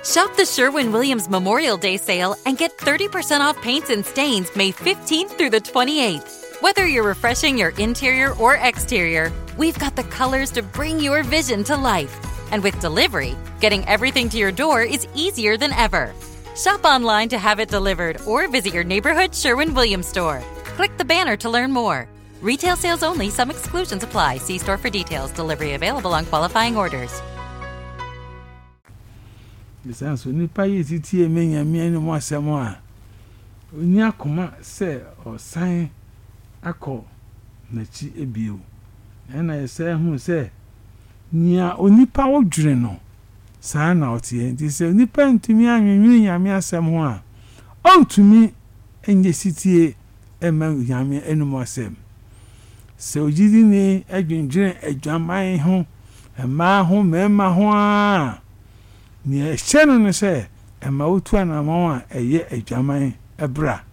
Shop the Sherwin-Williams Memorial Day sale and get 30% off paints and stains May 15th through the 28th. Whether you're refreshing your interior or exterior, we've got the colors to bring your vision to life. And with delivery, getting everything to your door is easier than ever. Shop online to have it delivered or visit your neighborhood Sherwin-Williams store. Click the banner to learn more. Retail sales only. Some exclusions apply. See store for details. Delivery available on qualifying orders. Bisanso nipa yiti emenya mienu mo asemo a oni akoma se osan akọ nachi ebio na yese hu se nia onipa odwure no saa na otie nti se onipa ntumi anwenwene nyame asem ho a ontumi enye sitie ema nyame enum asem se ogidi ni adwendwene adwaman ho ema ho mema ho a ni ehenu ne se ema otu anamon a eye adwaman ebra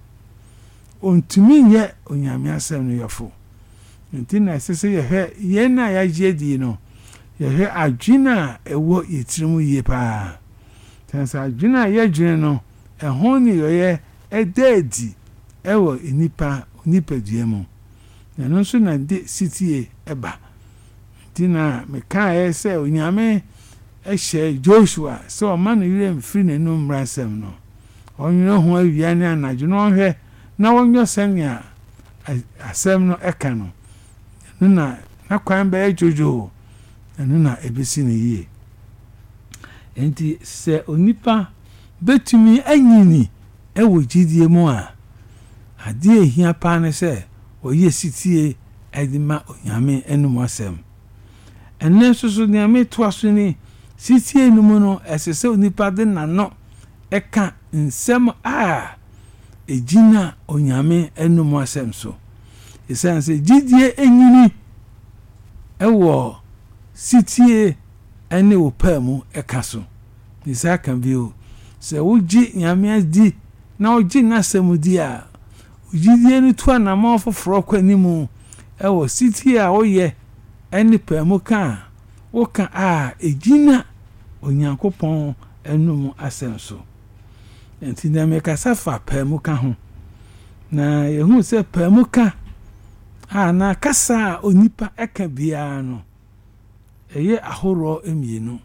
ontumi ye onyame asem no yofo nti na sese ye hwe ye na ya jedi no ye hwe adwina ewo yitirimu ye pa tansa adwina ye dwene no ehon ni ye ededi ewo inipa duemu na no so na de sitie eba nti na meka ye se onyame ehye Joshua so man yire mfiri nenu mrasem no onyo ho awia ne anadwo no hwe na wonyo senya asem no eka no na kwan ba ejojo na ebisi ne yie enti se onipa betumi anyini ewo gidie mu a ade ehia pa ne se oye sitie edima onyame enum asem enne so ne ame to aso ni sitie enum no esese onipa de nano eka nsem a ejina onyame enum asem so esanse gidie enyini ewo sitie ene opamu eka so isaka bio se wogi nyame adi na ogi nasamudi a ogidie no to na ma ofoforo kwanimu ewo sitie a oye ene pamu ka woka a ejina onyankopon enum asem so enti na me kasafa pamu ka ho na yehu se pamu ka na kasa onipa eka bia no eye ahoro emienu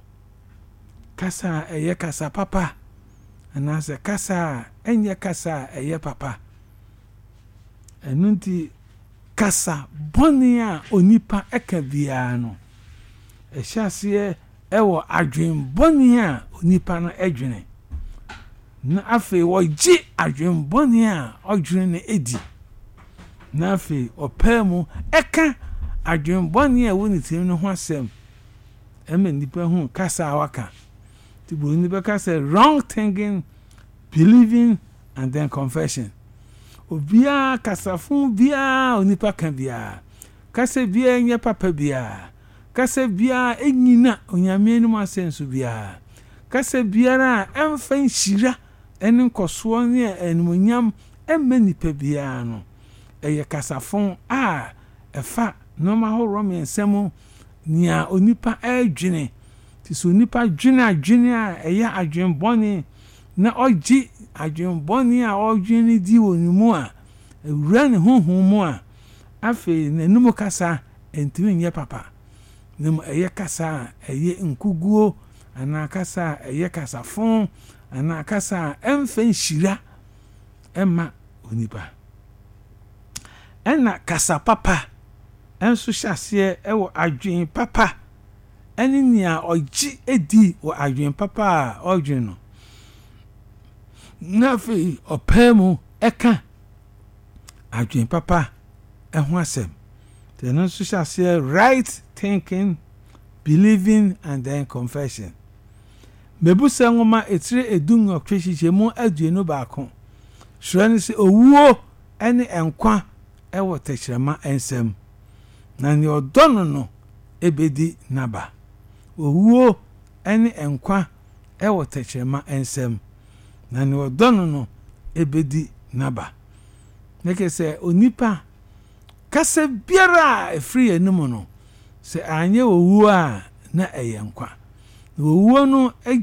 kasa eye kasa papa anase kasa enye kasa eye papa enunti kasa bonia onipa eka bia no ehyiase ewo adwen bonia onipa no edwene na afi wogi adwen bonia odwene ne edi na afi opemu eka adwen bonia woni tim no ho asem ema nipa hu kasa waka tibu nipa kasa wrong thinking, believing and then confession obia kasafun bia onipa kan bia kasa bia nye papa bia kasa bia enyina onyame enum asensu bia kasa biara emfa nhira enen koso ne enumonyam ema nipa bia no eye kasafun a efa no ma ho rom ensemu nia onipa adwene ti so onipa dwene a eya adwen boni na ogi adwen boni a odwene di wonimu a ewura ne honhom mu a afi nanum kasa entimi nye papa nem eye kasa eye nkuguo ana kasa eye kasafon ana kasa emfen shira emma onipa ena kasa papa enso hyase ewo adwen papa eni nia ogi edi wo adwen papa odwen no na fi opemu eka adwen papa eho asem then enso hyase right thinking, believing and then confession mebusa ngoma etire edun okwechiche mu aduenu baako shrani se owuo ene enkwa ewo techrama ensem na ni odono no ebedi naba owuo ene enkwa ewo techrama ensem na ni odono no ebedi naba neke se onipa kase biara efri enum no se anye owuo a na eyenkwa owuo no